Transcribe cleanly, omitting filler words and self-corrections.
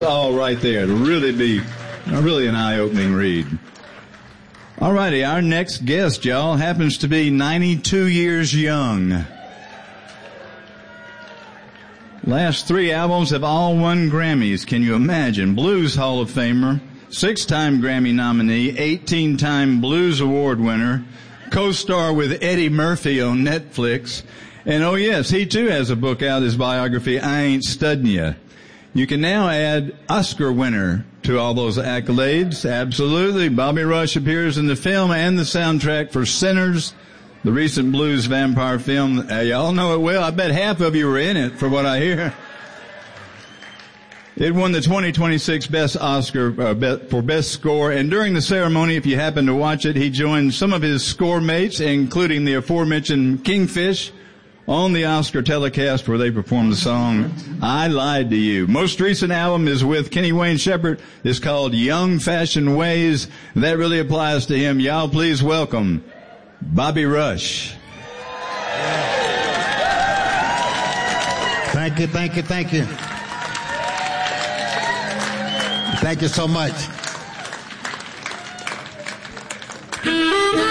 All right there. It'll really be really an eye-opening read. All righty, our next guest, y'all, happens to be 92 years young. Last 3 albums have all won Grammys. Can you imagine? Blues Hall of Famer, 6-time Grammy nominee, 18-time Blues Award winner, co-star with Eddie Murphy on Netflix. And oh yes, he too has a book out, his biography, I Ain't Studdin' Ya. You can now add Oscar winner to all those accolades. Absolutely. Bobby Rush appears in the film and the soundtrack for Sinners, the recent blues vampire film. Y'all know it well. I bet half of you were in it, for what I hear. It won the 2026 Best Oscar for Best Score, and during the ceremony, if you happen to watch it, he joined some of his score mates, including the aforementioned Kingfish, on the Oscar telecast where they performed the song, I Lied to You. Most recent album is with Kenny Wayne Shepherd. It's called Young Fashioned Ways. That really applies to him. Y'all please welcome Bobby Rush. Thank you, thank you, thank you. Thank you so much.